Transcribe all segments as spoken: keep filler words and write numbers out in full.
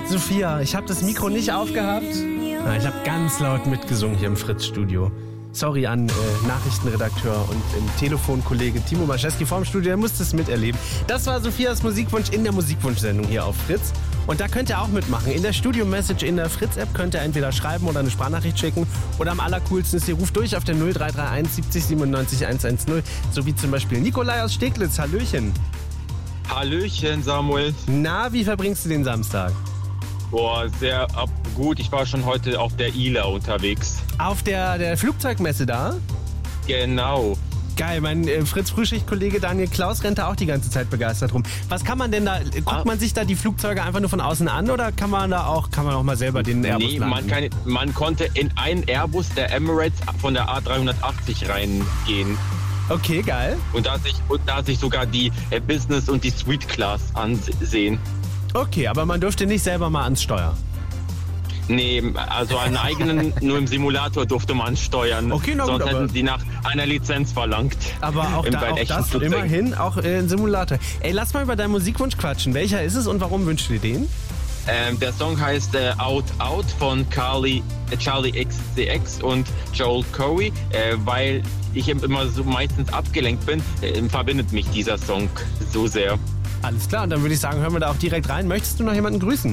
Sophia, ich habe das Mikro nicht aufgehabt. Na, ich habe ganz laut mitgesungen hier im Fritz-Studio. Sorry an äh, Nachrichtenredakteur und ähm, Telefonkollege Timo Maschewski vorm Studio, der musste es miterleben. Das war Sophias Musikwunsch in der Musikwunsch-Sendung hier auf Fritz. Und da könnt ihr auch mitmachen. In der Studio-Message in der Fritz-App könnt ihr entweder schreiben oder eine Sprachnachricht schicken. Oder am allercoolsten ist, ihr ruft durch auf der null drei drei eins siebzig siebenundneunzig hundertzehn. So wie zum Beispiel Nikolai aus Steglitz. Hallöchen. Hallöchen, Samuel. Na, wie verbringst du den Samstag? Boah, sehr ab gut. Ich war schon heute auf der I L A unterwegs. Auf der, der Flugzeugmesse da? Genau. Geil, mein äh, Fritz-Frühschicht-Kollege Daniel Klaus rennt da auch die ganze Zeit begeistert rum. Was kann man denn da, guckt ah. man sich da die Flugzeuge einfach nur von außen an oder kann man da auch, kann man auch mal selber den Airbus nee, landen? Man, kann, man konnte in einen Airbus der Emirates von der A dreihundertachtzig reingehen. Okay, geil. Und da sich, und da sich sogar die äh, Business und die Suite Class ansehen. Okay, aber man dürfte nicht selber mal ans Steuer. Nee, also einen eigenen, nur im Simulator durfte man steuern. Okay, na gut, sonst aber hätten sie nach einer Lizenz verlangt. Aber auch, Im, da, auch das Flugzeug. immerhin, auch äh, ein Simulator. Ey, lass mal über deinen Musikwunsch quatschen. Welcher ist es und warum wünschst du dir den? Ähm, der Song heißt äh, Out Out von Carly, äh, Charlie X C X und Joel Corey, äh, weil ich immer so meistens abgelenkt bin, äh, verbindet mich dieser Song so sehr. Alles klar, und dann würde ich sagen, hören wir da auch direkt rein. Möchtest du noch jemanden grüßen?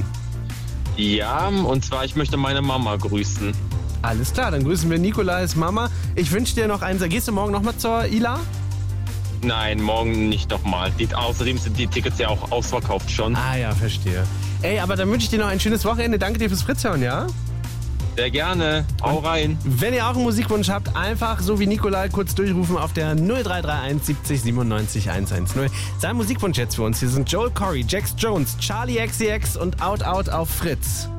Ja, und zwar, ich möchte meine Mama grüßen. Alles klar, dann grüßen wir Nikolais Mama. Ich wünsche dir noch einen... Gehst du morgen nochmal zur I L A? Nein, morgen nicht nochmal. Außerdem sind die Tickets ja auch ausverkauft schon. Ah ja, verstehe. Ey, aber dann wünsche ich dir noch ein schönes Wochenende. Danke dir fürs Fritzhören, ja? Sehr gerne. Hau rein. Wenn ihr auch einen Musikwunsch habt, einfach so wie Nikolai kurz durchrufen auf der null drei drei eins siebzig siebenundneunzig hundertzehn. Sein Musikwunsch jetzt für uns. Hier sind Joel Corey, Jax Jones, Charlie X C X und Out Out auf Fritz.